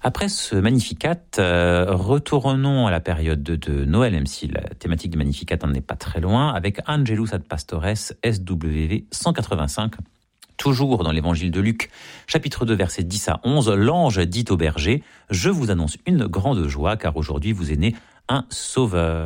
Après ce Magnificat, retournons à la période de Noël, même si la thématique du Magnificat n'en est pas très loin, avec Angelus ad Pastores, SWV 185. Toujours dans l'évangile de Luc, chapitre 2, versets 10 à 11, l'ange dit au berger « Je vous annonce une grande joie, car aujourd'hui vous est né un sauveur. »